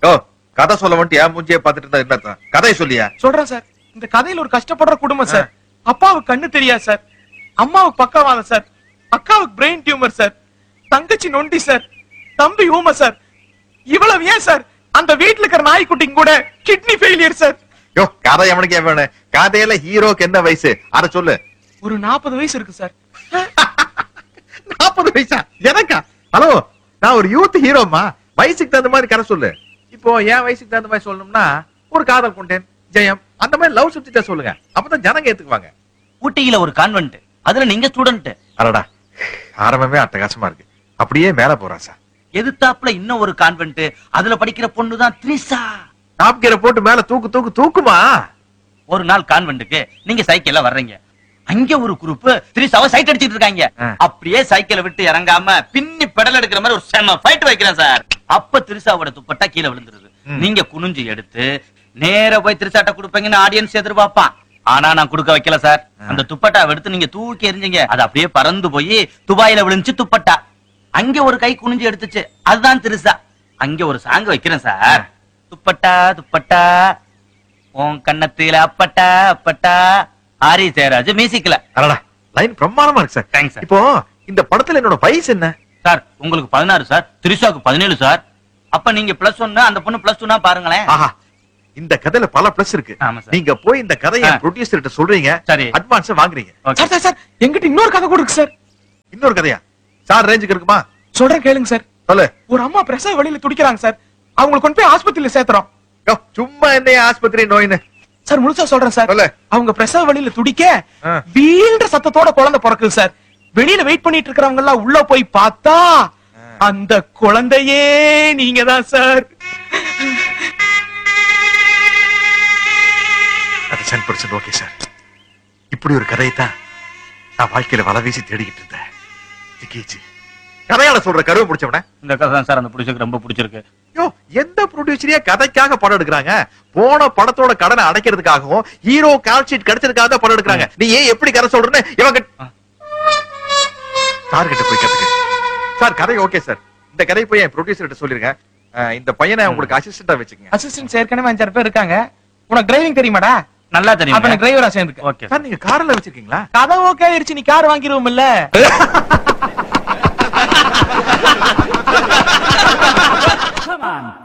ஓ கதை சொல்ல வந்துட்டு ஏன் மூஞ்சியை பார்த்துட்டு இருந்தா என்ன கதையை சொல்லியா? சொல்றேன் சார். இந்த கதையில ஒரு கஷ்டப்படுற குடும்பம் சார். அப்பாவுக்கு கண்ணு தெரியாது சார், அம்மாவுக்கு பக்கவாதம் சார், அக்காவுக்கு பிரெயின் டியூமர் சார், தங்கச்சி நொண்டி சார், தம்பி ஊமை சார். இவ்வளவு ஏன் சார் அந்த வீட்டுல இருக்கிற நாய்க்குட்டிங்க கூட கிட்னி ஃபெயிலியர் சார். யோ கதை எவனுக்கு வேணும்? கதையில ஹீரோக்கு என்ன வயசு அத சொல்லு. ஒரு 40 வயசு இருக்கு சார். 40 வயசா எனக்கா? ஹலோ, நான் ஒரு யூத் ஹீரோமா. வயசுக்கு தகுந்த மாதிரி கதை சொல்லு. இப்போ என் வயசுக்கு தகுந்த மாதிரி சொல்லணும்னா ஒரு காதல் கொண்டேன், ஜெயம், அந்த மாதிரி லவ் சப்ஜெக்டா சொல்லுங்க. அப்பதான் ஜனங்க ஏத்துக்குவாங்க. ஊட்டியில ஒரு கான்வென்ட், அதுல நீங்க ஸ்டூடெண்ட். அடடா, ஆரம்பமே அட்டகாசமா இருக்கு. அப்படியே மேல போறா சார். எதிர்த்தாப்புல இன்னும் ஒரு கான்வென்ட், அதுல படிக்கிற பொண்ணுதான் த்ரிஷா. டாப் கியரை போட்டு மேல தூக்கு தூக்கு தூக்குமா? ஒரு நாள் கான்வென்ட்டுக்கு நீங்க சைக்கிள்ல வர்றீங்க. அங்க ஒரு குரூப் த்ரிஷாவை சைட் அடிச்சிட்டு இருக்காங்க. அப்படியே சைக்கிளை விட்டு இறங்காம பின்னி பெடல் எடுக்கிற மாதிரி ஒரு செம ஃபைட் வைக்கிறேன் சார். அப்ப த்ரிஷாவோட துப்பட்டா கீழே விழுந்துருது. நீங்க குனிஞ்சு எடுத்து நேர போய் த்ரிஷாட்ட கொடுப்பீங்கன்னு ஆடியன்ஸ் எதிர்பார்ப்பான். ஆனா நான் கொடுக்க வைக்கல சார். அந்த துப்பட்டாவை எடுத்து நீங்க தூக்கி எறிஞ்சீங்க. அது அப்படியே பறந்து போய் துபாயில விழுந்துச்சு துப்பட்டா. அங்க ஒரு கை குனிஞ்சு எடுத்துச்சு, அதுதான் த்ரிஷா. அங்க ஒரு சாங் வைக்கிறேன் சார். துப்பட்டா துப்பட்டா உன் கண்ணத்தில அப்பட்டா அப்பட்டா, ஆரி ஜெயராஜ் மியூசிக்ல. அடடா, லைன் பிரமாதமா இருக்கு சார். Thanks sir. இப்போ இந்த படத்துல என்னோட வயசு என்ன சார்? உங்களுக்கு 16 சார், த்ரிஷாக்கு 17 சார். அப்ப நீங்க +1, அந்த பொண்ணு +2னா பாருங்களேன். ஆஹா, இந்த கதையில பல பிளஸ் இருக்கு. ஆமா சார். நீங்க போய் இந்த கதையை ப்ரொடியூசர் கிட்ட சொல்றீங்க, சரி, அட்வான்ஸ் வாங்குறீங்க. சார் சார் சார், எங்கிட்ட இன்னொரு கதை கூட இருக்கு சார். இன்னொரு கதையா சார்? ரேஞ்சுக்கு இருக்குமா? சொல்றேன் கேளுங்க சார். சொல்லு. ஒரு அம்மா பிரசவ வழியில துடிக்கிறாங்க சார். அவங்களை கொண்டு போய் ஆஸ்பத்திரியில சேர்த்துறோம். யோ, சும்மா என்ன ஆஸ்பத்திரி நோயின்னு சார் முழுசா சொல்றேன் சார். சொல்லு. அவங்க பிரசவ வழியில துடிக்க வீழ்ற சத்தத்தோட குழந்தை பிறக்குது சார். வெளியில வெயிட் பண்ணிட்டு இருக்கிறவங்க எல்லாம் உள்ள போய் பார்த்தா அந்த குழந்தையே நீங்க தான் சார். அது 100% ஓகே சார். இப்படி ஒரு கதையை தான் நான் வாழ்க்கையில வலை வீசி தேடிக்கிட்டு இருந்தேன். திக்கீச்சு கதையால சொல்ற கருவை பிடிச்சவன. இந்த கதை தான் சார் அந்த ப்ரொடியூசருக்கு ரொம்ப பிடிச்சிருக்கு. யோ, எந்த ப்ரொடியூசரே கதைக்காக படம் எடுக்கிறாங்க? போன படத்தோட கடனை அடைக்கிறதுக்காகவும் ஹீரோ கால் ஷீட் கிடைச்சதுக்காக தான் படம் எடுக்கிறாங்க. நீ ஏன் எப்படி கதை சொல்றன்னு இவங்க சார் கிட்ட போய் கத்துக்க. சார் கதை ஓகே சார். இந்த கதை போய் என் ப்ரொடியூசர் கிட்ட சொல்லிருங்க. இந்த பையனை உங்களுக்கு அசிஸ்டண்டா வச்சுக்கங்க. அசிஸ்டன்ட் ஏற்கனவே 5 பேர் இருக்காங்க. உனக்கு டிரைவிங் தெரியுமாடா? நல்லா தெரியும். அப்ப டிரைவரா சேர்ந்துக்க. ஓகே சார், நீங்க கார்ல வச்சிருக்கீங்களா? கதை ஓகே ஆயிருச்சு, நீ கார் வாங்கிடுவோம் இல்ல? Come on.